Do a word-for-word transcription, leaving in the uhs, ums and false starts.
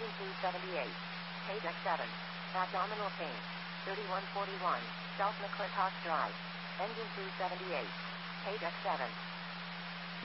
Engine two seventy-eight. Page X seven. Abdominal pain. thirty-one forty-one. South McClintock Drive. Engine two seventy-eight. Page X seven.